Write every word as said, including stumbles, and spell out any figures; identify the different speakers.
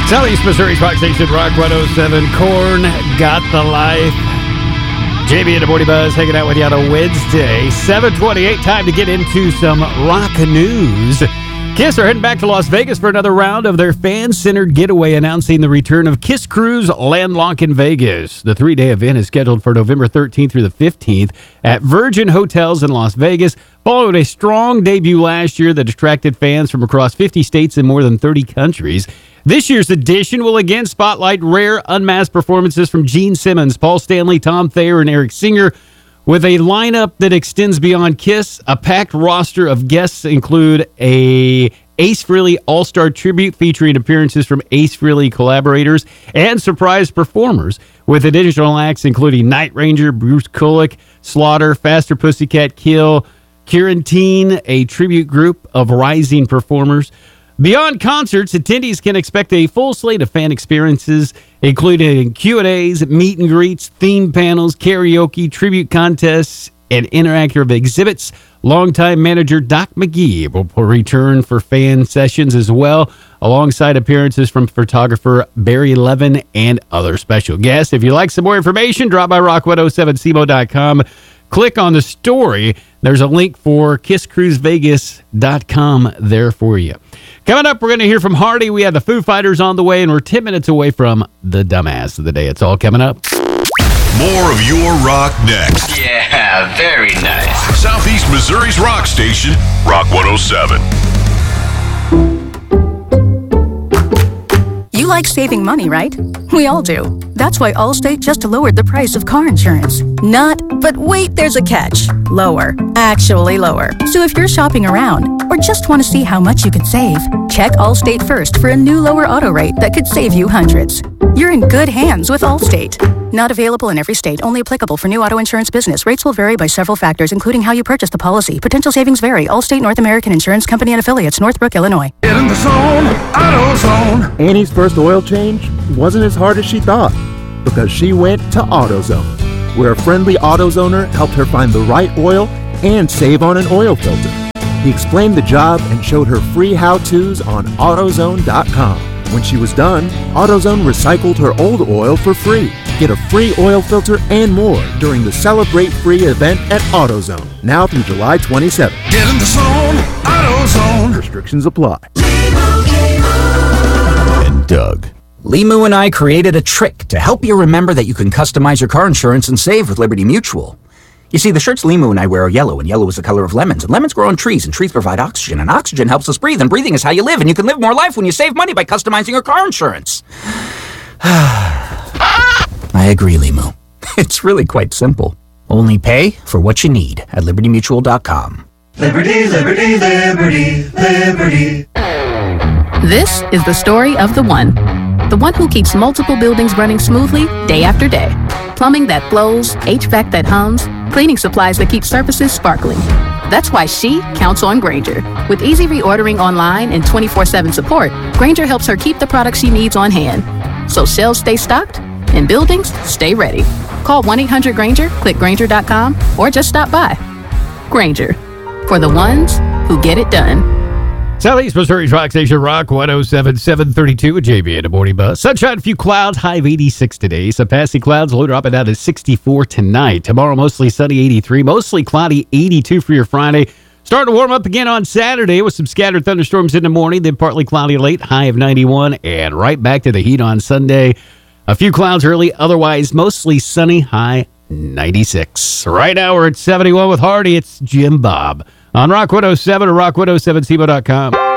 Speaker 1: Southeast Missouri's Rock Station, Rock one oh seven. Korn, Got the Life. J B and the Morning Buzz hanging out with you on a Wednesday. seven twenty-eight, time to get into some rock news. Kiss are heading back to Las Vegas for another round of their fan-centered getaway, announcing the return of Kiss Cruise Landlocked in Vegas. The three-day event is scheduled for November thirteenth through the fifteenth at Virgin Hotels in Las Vegas, following a strong debut last year that attracted fans from across fifty states and more than thirty countries. This year's edition will again spotlight rare unmasked performances from Gene Simmons, Paul Stanley, Tom Thayer, and Eric Singer, with a lineup that extends beyond Kiss. A packed roster of guests include a Ace Frehley All-Star Tribute featuring appearances from Ace Frehley collaborators and surprise performers, with additional acts including Night Ranger, Bruce Kulick, Slaughter, Faster Pussycat Kill, Quarantine, a tribute group of rising performers. Beyond concerts, attendees can expect a full slate of fan experiences, including Q and A's, meet and greets, theme panels, karaoke, tribute contests, and interactive exhibits. Longtime manager Doc McGee will return for fan sessions as well, alongside appearances from photographer Barry Levin and other special guests. If you'd like some more information, drop by rock one oh seven C M O dot com. Click on the story. There's a link for kiss cruise vegas dot com there for you. Coming up, we're going to hear from Hardy. We have the Foo Fighters on the way, and we're ten minutes away from the dumbass of the day. It's all coming up.
Speaker 2: More of your rock next.
Speaker 3: Yeah, very nice.
Speaker 2: Southeast Missouri's rock station, Rock one oh seven.
Speaker 4: You like saving money, right? We all do. That's why Allstate just lowered the price of car insurance. Not, but wait, there's a catch. Lower. Actually lower. So if you're shopping around or just want to see how much you could save, check Allstate first for a new lower auto rate that could save you hundreds. You're in good hands with Allstate. Not available in every state. Only applicable for new auto insurance business. Rates will vary by several factors, including how you purchase the policy. Potential savings vary. Allstate North American Insurance Company and Affiliates, Northbrook, Illinois.
Speaker 5: Get in the zone, AutoZone. Annie's first oil change wasn't as hard as she thought because she went to AutoZone, where a friendly AutoZoner helped her find the right oil and save on an oil filter. He explained the job and showed her free how-tos on AutoZone dot com. When she was done, AutoZone recycled her old oil for free. Get a free oil filter and more during the Celebrate Free event at AutoZone, now through July twenty-seventh. Get in the zone, AutoZone. Restrictions apply.
Speaker 6: And Doug. Limu and I created a trick to help you remember that you can customize your car insurance and save with Liberty Mutual. You see, the shirts Limu and I wear are yellow, and yellow is the color of lemons. And lemons grow on trees, and trees provide oxygen, and oxygen helps us breathe, and breathing is how you live, and you can live more life when you save money by customizing your car insurance. I agree, Limu. It's really quite simple. Only pay for what you need at liberty mutual dot com.
Speaker 7: Liberty, liberty, liberty, liberty.
Speaker 8: This is the story of the one. The one who keeps multiple buildings running smoothly day after day. Plumbing that flows, H V A C that hums, cleaning supplies that keep surfaces sparkling. That's why she counts on Grainger. With easy reordering online and twenty-four seven support, Grainger helps her keep the products she needs on hand. So shelves stay stocked and buildings stay ready. Call one eight hundred Grainger, click Grainger dot com, or just stop by. Grainger, for the ones who get it done.
Speaker 1: Southeast Missouri's rock station, Rock one oh seven, seven thirty-two with J B and the Morning Buzz. Sunshine, a few clouds, high of eighty-six today. Some passing clouds, low dropping down to sixty-four tonight. Tomorrow, mostly sunny, eighty-three. Mostly cloudy, eighty-two for your Friday. Starting to warm up again on Saturday with some scattered thunderstorms in the morning, then partly cloudy late, high of ninety-one. And right back to the heat on Sunday. A few clouds early, otherwise mostly sunny, high ninety-six. Right now we're at seventy-one with Hardy. It's Jim Bob on Rock one oh seven or rock one oh seven C M O dot com.